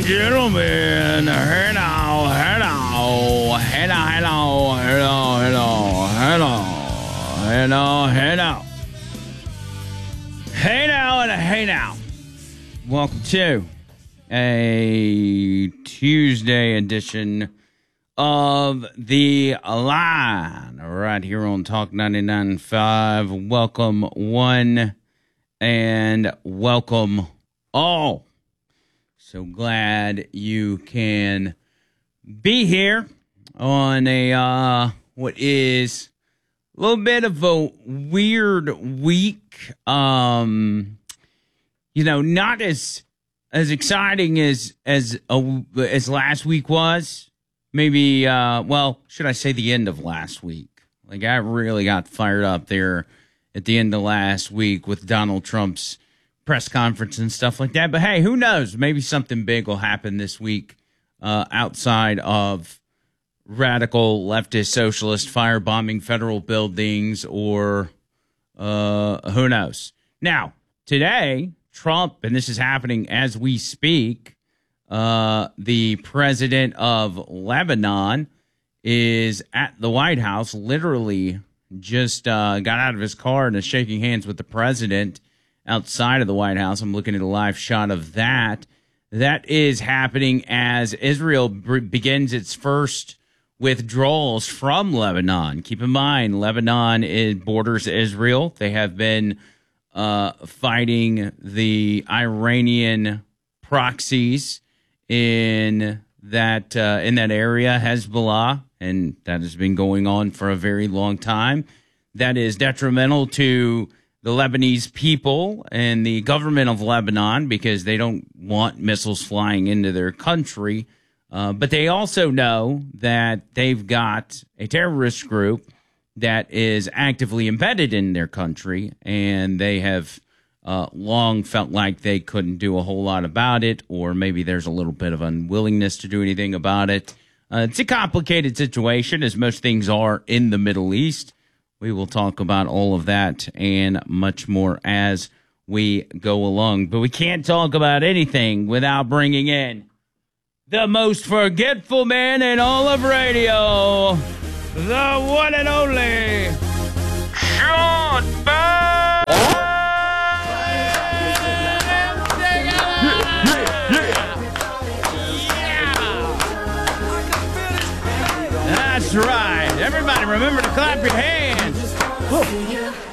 gentlemen, hey now. Welcome to a Tuesday edition of The Line right here on Talk 99.5. Welcome one and welcome all. So glad you can be here on a what is a little bit of a weird week. Not as exciting as last week was. Maybe should I say the end of last week? Like, I really got fired up there at the end of last week with Donald Trump's press conference and stuff like that. But hey, who knows? Maybe something big will happen this week outside of radical leftist socialist firebombing federal buildings, or who knows? Now, today, Trump, and this is happening as we speak, the president of Lebanon is at the White House, literally just got out of his car and is shaking hands with the president outside of the White House. I'm looking at a live shot of that. That is happening as Israel begins its first withdrawals from Lebanon. Keep in mind, Lebanon borders Israel. They have been fighting the Iranian proxies in that area, Hezbollah, and that has been going on for a very long time. That is detrimental to the Lebanese people and the government of Lebanon, because they don't want missiles flying into their country. But they also know that they've got a terrorist group that is actively embedded in their country, and they have long felt like they couldn't do a whole lot about it, or maybe there's a little bit of unwillingness to do anything about it. It's a complicated situation, as most things are in the Middle East. We will talk about all of that and much more as we go along. But we can't talk about anything without bringing in the most forgetful man in all of radio, the one and only Sean Bell. That's right. Everybody remember to clap your hands.